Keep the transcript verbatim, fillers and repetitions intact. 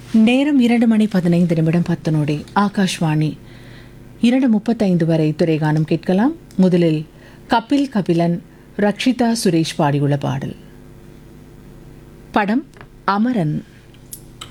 நேரம் இரண்டு மணி பதினைந்து நிமிடம் பத்து நொடி. ஆகாஷ்வாணி. இரண்டு முப்பத்தைந்து வரை துறைகானம் கேட்கலாம். முதலில் கபில் கபிலன் ரக்ஷிதா சுரேஷ் பாடியுள்ள பாடல். படம் அமரன்.